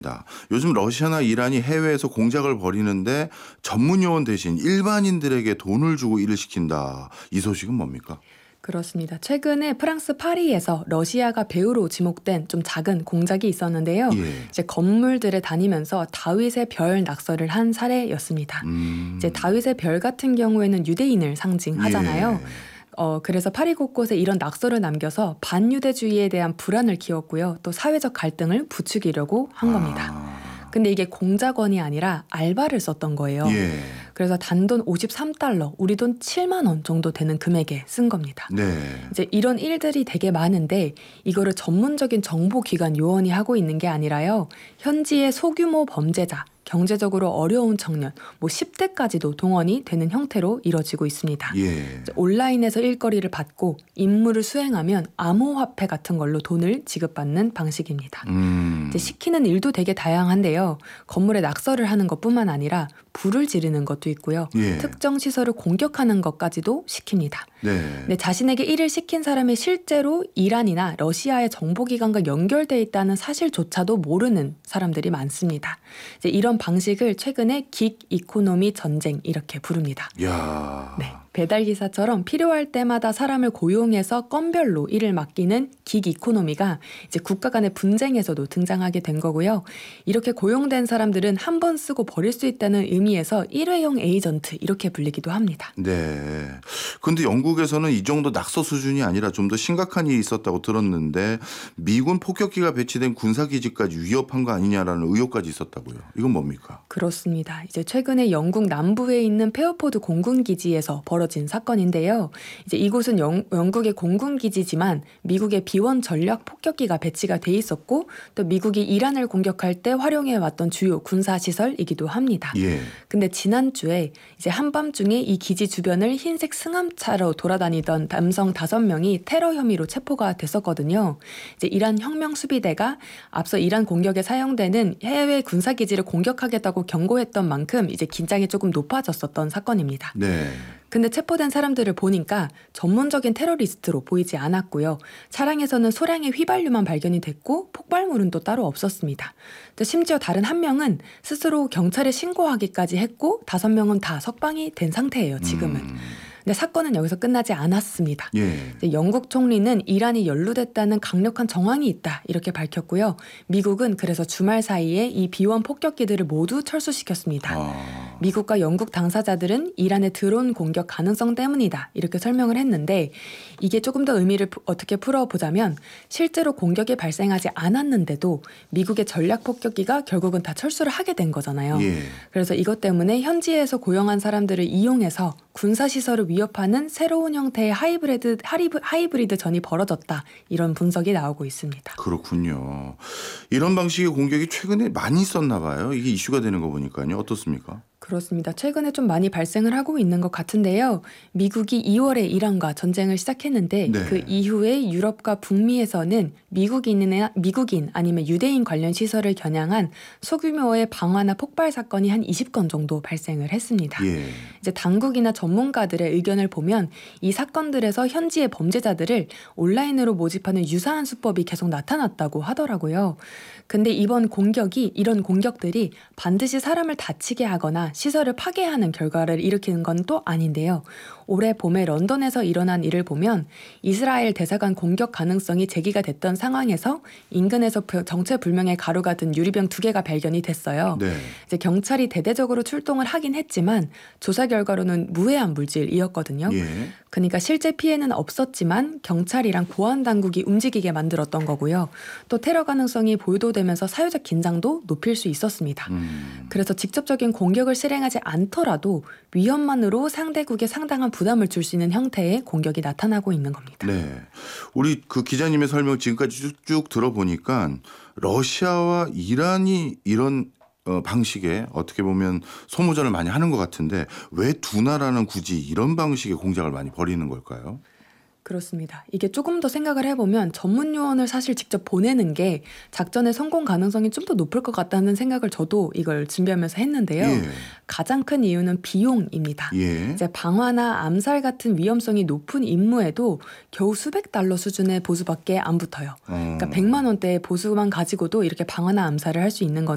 요즘 러시아나 이란이 해외에서 공작을 벌이는데 전문 요원 대신 일반인들에게 돈을 주고 일을 시킨다. 이 소식은 뭡니까? 그렇습니다. 최근에 프랑스 파리에서 러시아가 배후로 지목된 좀 작은 공작이 있었는데요. 예. 이제 건물들을 다니면서 다윗의 별 낙서를 한 사례였습니다. 이제 다윗의 별 같은 경우에는 유대인을 상징하잖아요. 예. 그래서 파리 곳곳에 이런 낙서를 남겨서 반유대주의에 대한 불안을 키웠고요. 또 사회적 갈등을 부추기려고 한 겁니다. 근데 이게 공작원이 아니라 알바를 썼던 거예요. 예. 그래서 단돈 53달러, 우리 돈 7만 원 정도 되는 금액에 쓴 겁니다. 네. 이제 이런 일들이 되게 많은데 이거를 전문적인 정보기관 요원이 하고 있는 게 아니라요. 현지의 소규모 범죄자, 경제적으로 어려운 청년, 10대까지도 동원이 되는 형태로 이뤄지고 있습니다. 예. 온라인에서 일거리를 받고 임무를 수행하면 암호화폐 같은 걸로 돈을 지급받는 방식입니다. 이제 시키는 일도 되게 다양한데요. 건물에 낙서를 하는 것뿐만 아니라 불을 지르는 것도 있고요. 예. 특정 시설을 공격하는 것까지도 시킵니다. 네. 근데 자신에게 일을 시킨 사람이 실제로 이란이나 러시아의 정보기관과 연결돼 있다는 사실조차도 모르는 사람들이 많습니다. 이제 이런 방식을 최근에 긱 이코노미 전쟁 이렇게 부릅니다. 야. 네, 배달기사처럼 필요할 때마다 사람을 고용해서 건별로 일을 맡기는 긱 이코노미가 이제 국가 간의 분쟁에서도 등장하게 된 거고요. 이렇게 고용된 사람들은 한 번 쓰고 버릴 수 있다는 의미에서 일회용 에이전트 이렇게 불리기도 합니다. 네. 근데 영국에서는 이 정도 낙서 수준이 아니라 좀 더 심각한 일이 있었다고 들었는데 미군 폭격기가 배치된 군사기지까지 위협한 거 아니냐라는 의혹까지 있었다고요. 이건 뭡니까? 그렇습니다. 이제 최근에 영국 남부에 있는 페어포드 공군기지에서 벌어진 사건인데요. 이제 이곳은 영국의 공군기지지만 미국의 B-1 전략 폭격기가 배치가 돼 있었고 또 미국이 이란을 공격할 때 활용해 왔던 주요 군사시설이기도 합니다. 예. 근데 지난주에 이제 한밤중에 이 기지 주변을 흰색 승함차로 돌아다니던 남성 5명이 테러 혐의로 체포가 됐었거든요. 이제 이란 혁명수비대가 앞서 이란 공격에 사용되는 해외 군사기지를 공격하겠다고 경고했던 만큼 이제 긴장이 조금 높아졌었던 사건입니다. 네. 근데 체포된 사람들을 보니까 전문적인 테러리스트로 보이지 않았고요. 차량에서는 소량의 휘발유만 발견이 됐고 폭발물은 또 따로 없었습니다. 또 심지어 다른 한 명은 스스로 경찰에 신고하기까지 했고 5명은 다 석방이 된 상태예요, 지금은. 근데 사건은 여기서 끝나지 않았습니다. 예. 영국 총리는 이란이 연루됐다는 강력한 정황이 있다 이렇게 밝혔고요. 미국은 그래서 주말 사이에 이 B-1 폭격기들을 모두 철수시켰습니다. 미국과 영국 당사자들은 이란의 드론 공격 가능성 때문이다 이렇게 설명을 했는데 이게 조금 더 의미를 어떻게 풀어보자면 실제로 공격이 발생하지 않았는데도 미국의 전략 폭격기가 결국은 다 철수를 하게 된 거잖아요. 예. 그래서 이것 때문에 현지에서 고용한 사람들을 이용해서 군사시설을 위협하는 새로운 형태의 하이브리드 전이 벌어졌다. 이런 분석이 나오고 있습니다. 그렇군요. 이런 방식의 공격이 최근에 많이 있었나 봐요. 이게 이슈가 되는 거 보니까요. 어떻습니까? 그렇습니다. 최근에 좀 많이 발생을 하고 있는 것 같은데요. 미국이 2월에 이란과 전쟁을 시작했는데 네. 그 이후에 유럽과 북미에서는 미국인 아니면 유대인 관련 시설을 겨냥한 소규모의 방화나 폭발 사건이 한 20건 정도 발생을 했습니다. 예. 이제 당국이나 전문가들의 의견을 보면 이 사건들에서 현지의 범죄자들을 온라인으로 모집하는 유사한 수법이 계속 나타났다고 하더라고요. 근데 이런 공격들이 반드시 사람을 다치게 하거나 시설을 파괴하는 결과를 일으키는 건 또 아닌데요. 올해 봄에 런던에서 일어난 일을 보면 이스라엘 대사관 공격 가능성이 제기가 됐던 상황에서 인근에서 정체불명의 가루가 든 유리병 2개가 발견이 됐어요. 네. 이제 경찰이 대대적으로 출동을 하긴 했지만 조사 결과로는 무해한 물질이었거든요. 예. 그러니까 실제 피해는 없었지만 경찰이랑 보안 당국이 움직이게 만들었던 거고요. 또 테러 가능성이 보도되면서 사회적 긴장도 높일 수 있었습니다. 그래서 직접적인 공격을 실행하지 않더라도 위험만으로 상대국에 상당한 부담을 줄 수 있는 형태의 공격이 나타나고 있는 겁니다. 네. 우리 그 기자님의 설명 지금까지 쭉 들어보니까 러시아와 이란이 이런 방식에 어떻게 보면 소모전을 많이 하는 것 같은데 왜 두 나라는 굳이 이런 방식의 공작을 많이 벌이는 걸까요? 그렇습니다. 이게 조금 더 생각을 해보면 전문 요원을 사실 직접 보내는 게 작전의 성공 가능성이 좀 더 높을 것 같다는 생각을 저도 이걸 준비하면서 했는데요. 예. 가장 큰 이유는 비용입니다. 예. 이제 방화나 암살 같은 위험성이 높은 임무에도 겨우 수백 달러 수준의 보수밖에 안 붙어요. 그러니까 100만 원대의 보수만 가지고도 이렇게 방화나 암살을 할 수 있는 건